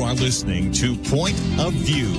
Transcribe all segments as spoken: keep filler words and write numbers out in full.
are listening to Point of View.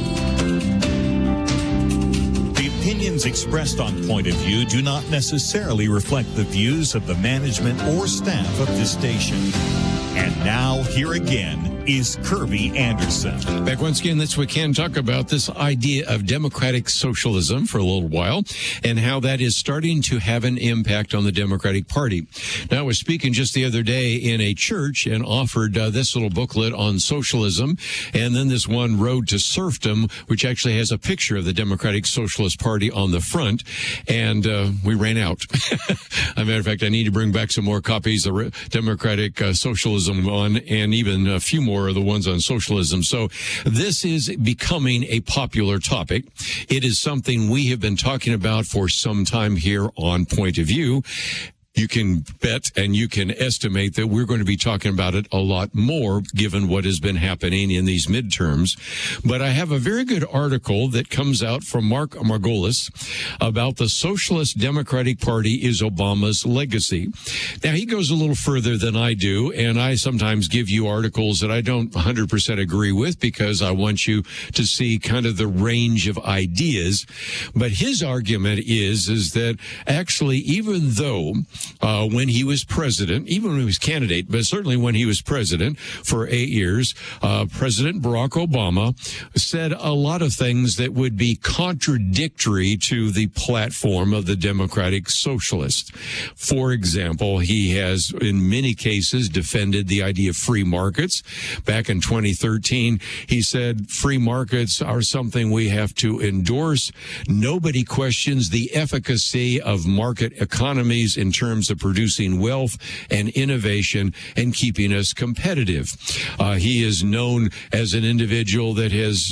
The opinions expressed on Point of View do not necessarily reflect the views of the management or staff of this station. And now, here again is Kirby Anderson. Back once again, this we can talk about this idea of democratic socialism for a little while and how that is starting to have an impact on the Democratic Party. Now, I was speaking just the other day in a church and offered uh, this little booklet on socialism, and then this one, Road to Serfdom, which actually has a picture of the Democratic Socialist Party on the front, and uh, we ran out. As a matter of fact, I need to bring back some more copies of the Democratic uh, Socialism one, and even a few more are the ones on socialism. So this is becoming a popular topic. It is something we have been talking about for some time here on Point of View. You can bet and you can estimate that we're going to be talking about it a lot more given what has been happening in these midterms. But I have a very good article that comes out from Mark Margolis about the Socialist Democratic Party is Obama's legacy. Now, he goes a little further than I do, and I sometimes give you articles that I don't one hundred percent agree with because I want you to see kind of the range of ideas. But his argument is, is that actually, even though Uh, when he was president, even when he was candidate, but certainly when he was president for eight years, uh, President Barack Obama said a lot of things that would be contradictory to the platform of the Democratic Socialists. For example, he has in many cases defended the idea of free markets. Back in twenty thirteen, he said free markets are something we have to endorse. Nobody questions the efficacy of market economies in terms of producing wealth and innovation and keeping us competitive. Uh, he is known as an individual that has,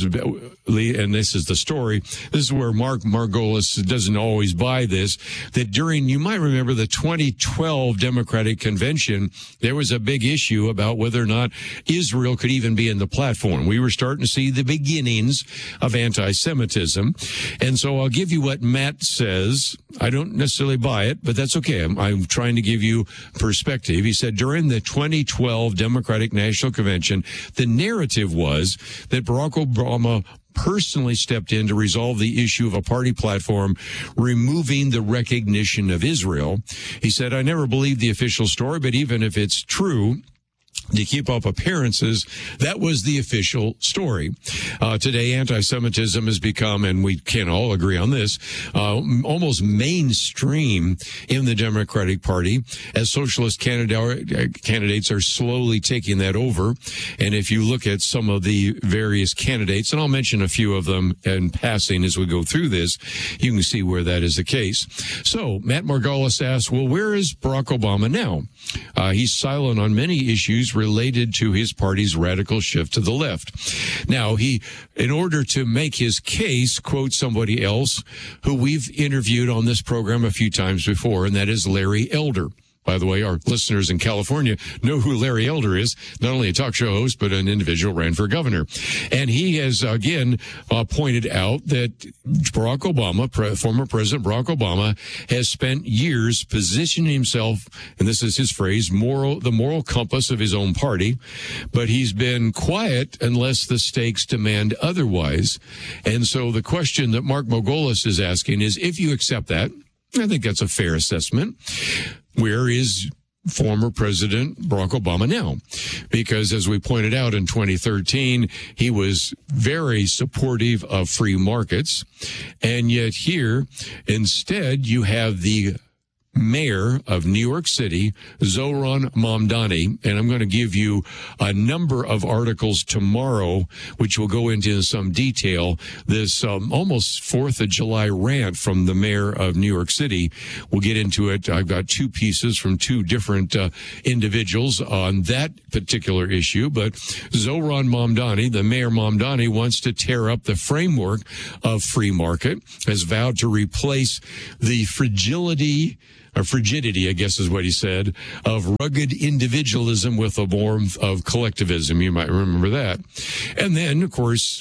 and this is the story, this is where Mark Margolis doesn't always buy this, that during, you might remember the twenty twelve Democratic Convention, there was a big issue about whether or not Israel could even be in the platform. We were starting to see the beginnings of anti-Semitism. And so I'll give you what Matt says. I don't necessarily buy it, but that's okay. I'm, I'm trying to give you perspective. He said during the twenty twelve Democratic National Convention, the narrative was that Barack Obama personally stepped in to resolve the issue of a party platform removing the recognition of Israel. He said, I never believed the official story, but even if it's true, to keep up appearances, that was the official story. Uh, today, anti-Semitism has become, and we can all agree on this, uh, almost mainstream in the Democratic Party as socialist candidate, candidates are slowly taking that over. And if you look at some of the various candidates, and I'll mention a few of them in passing as we go through this, you can see where that is the case. So, Matt Margolis asks, well, where is Barack Obama now? Uh, he's silent on many issues related to his party's radical shift to the left. Now, he, in order to make his case, quotes somebody else who we've interviewed on this program a few times before, and that is Larry Elder. By the way, our listeners in California know who Larry Elder is, not only a talk show host, but an individual ran for governor. And he has, again, uh, pointed out that Barack Obama, pre- former President Barack Obama, has spent years positioning himself, and this is his phrase, moral, the moral compass of his own party, but he's been quiet unless the stakes demand otherwise. And so the question that Mark Margolis is asking is, if you accept that, I think that's a fair assessment, where is former President Barack Obama now? Because as we pointed out in twenty thirteen, he was very supportive of free markets. And yet here, instead, you have the mayor of New York City, Zohran Mamdani, and I'm going to give you a number of articles tomorrow, which will go into some detail. This um, almost fourth of July rant from the mayor of New York City. We'll get into it. I've got two pieces from two different uh, individuals on that particular issue, but Zohran Mamdani, the mayor Mamdani, wants to tear up the framework of free market, has vowed to replace the fragility or frigidity, I guess is what he said, of rugged individualism with a warmth of collectivism. You might remember that. And then, of course,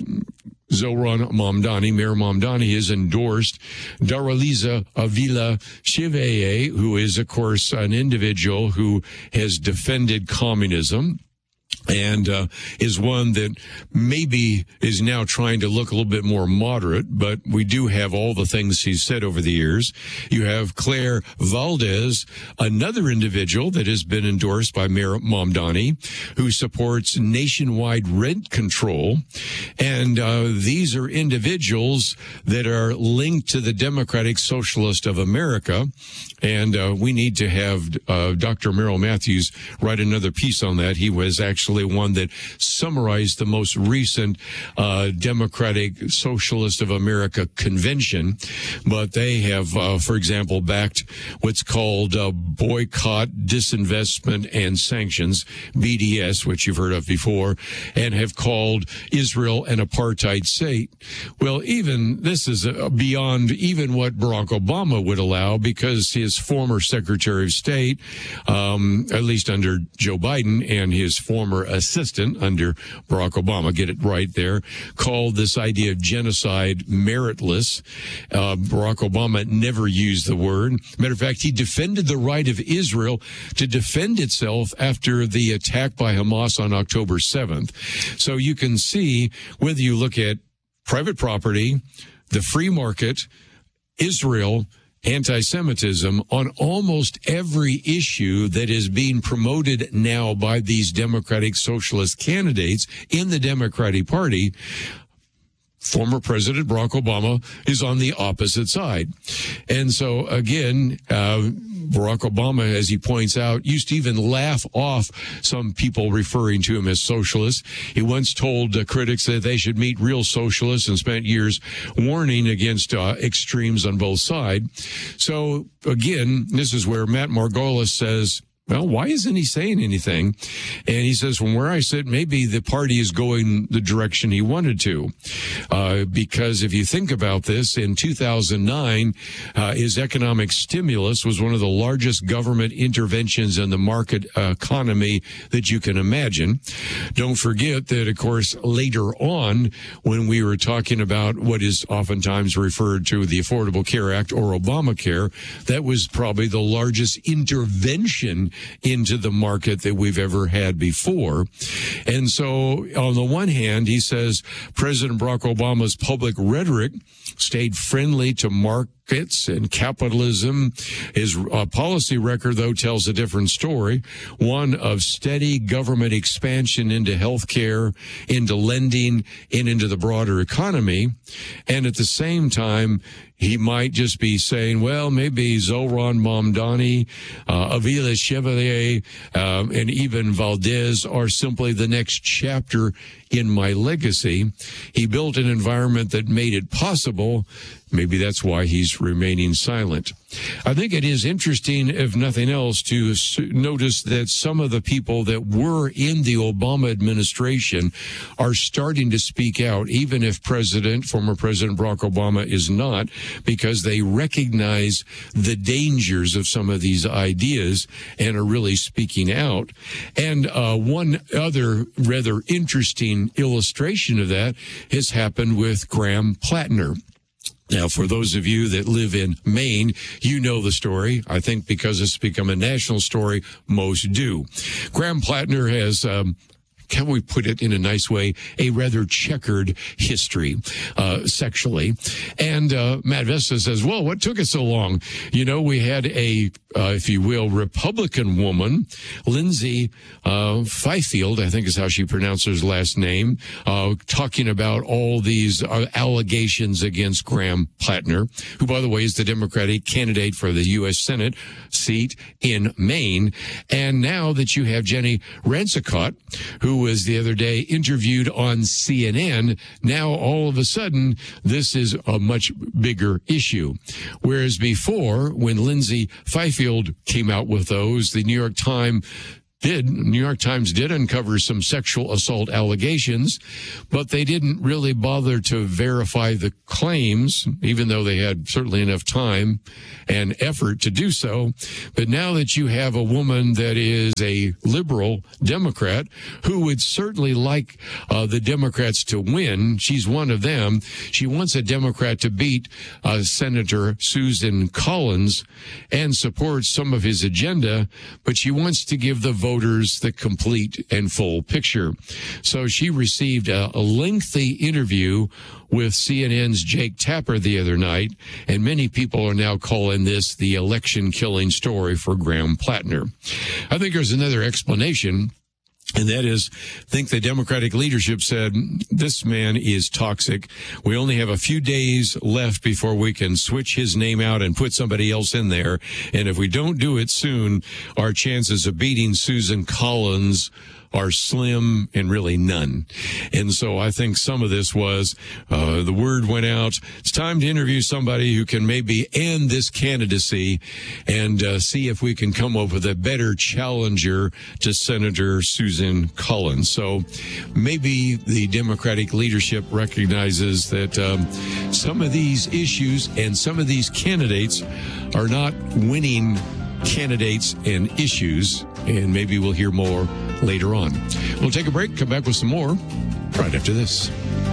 Zohran Mamdani, Mayor Mamdani, has endorsed Daraliza Avila Shiveye, who is, of course, an individual who has defended communism. and uh, is one that maybe is now trying to look a little bit more moderate, but we do have all the things he's said over the years. You have Claire Valdez, another individual that has been endorsed by Mayor Mamdani, who supports nationwide rent control. And uh, these are individuals that are linked to the Democratic Socialist of America. And uh, we need to have uh, Doctor Merrill Matthews write another piece on that. He was actually one that summarized the most recent uh, Democratic Socialist of America convention. But they have, uh, for example, backed what's called uh, boycott, disinvestment, and sanctions, B D S, which you've heard of before, and have called Israel an apartheid state. Well, even this is uh, beyond even what Barack Obama would allow, because his former Secretary of State, um, at least under Joe Biden, and his former assistant under Barack Obama, get it right there, called this idea of genocide meritless. Uh, Barack Obama never used the word. Matter of fact, he defended the right of Israel to defend itself after the attack by Hamas on October seventh. So you can see, whether you look at private property, the free market, Israel, anti-Semitism, on almost every issue that is being promoted now by these Democratic Socialist candidates in the Democratic Party, former President Barack Obama is on the opposite side. And so, again, uh, Barack Obama, as he points out, used to even laugh off some people referring to him as socialist. He once told uh, critics that they should meet real socialists, and spent years warning against uh, extremes on both sides. So, again, this is where Matt Margolis says, well, why isn't he saying anything? And he says, from where I sit, maybe the party is going the direction he wanted to. Uh, because if you think about this, in two thousand nine, uh, his economic stimulus was one of the largest government interventions in the market uh, economy that you can imagine. Don't forget that, of course, later on, when we were talking about what is oftentimes referred to the Affordable Care Act or Obamacare, that was probably the largest intervention into the market that we've ever had before. And so, on the one hand, he says President Barack Obama's public rhetoric stayed friendly to markets and capitalism. His uh, policy record, though, tells a different story, one of steady government expansion into healthcare, into lending, and into the broader economy. And at the same time, he might just be saying, well, maybe Zohran Mamdani, uh, Avila Chevalier, um, and even Valdez are simply the next chapter in my legacy. He built an environment that made it possible. Maybe that's why he's remaining silent. I think it is interesting, if nothing else, to notice that some of the people that were in the Obama administration are starting to speak out, even if President, former President Barack Obama is not, because they recognize the dangers of some of these ideas and are really speaking out. And uh, one other rather interesting illustration of that has happened with Graham Plattner. Now, for those of you that live in Maine, you know the story. I think because it's become a national story, most do. Graham Plattner has, um, can we put it in a nice way, a rather checkered history uh, sexually. And uh, Matt Vesta says, well, what took it so long? You know, we had a, uh, if you will, Republican woman, Lindsay uh, Fifield, I think is how she pronounces her last name, uh, talking about all these uh, allegations against Graham Plattner, who, by the way, is the Democratic candidate for the U S Senate seat in Maine. And now that you have Jenny Ransicott, who was the other day interviewed on C N N, now all of a sudden this is a much bigger issue. Whereas before, when Lindsay Fifield came out with those, the New York Times did, New York Times did uncover some sexual assault allegations, but they didn't really bother to verify the claims, even though they had certainly enough time and effort to do so. But now that you have a woman that is a liberal Democrat who would certainly like uh, the Democrats to win, she's one of them. She wants a Democrat to beat uh, Senator Susan Collins and supports some of his agenda, but she wants to give the vote voters the complete and full picture. So she received a, a lengthy interview with C N N's Jake Tapper the other night, and many people are now calling this the election-killing story for Graham Plattner. I think there's another explanation, and that is, I think the Democratic leadership said, this man is toxic. We only have a few days left before we can switch his name out and put somebody else in there. And if we don't do it soon, our chances of beating Susan Collins are slim and really none. And so I think some of this was, uh, the word went out, it's time to interview somebody who can maybe end this candidacy and uh, see if we can come up with a better challenger to Senator Susan Collins. So maybe the Democratic leadership recognizes that um, some of these issues and some of these candidates are not winning candidates and issues, and maybe we'll hear more later on. We'll take a break, come back with some more right after this.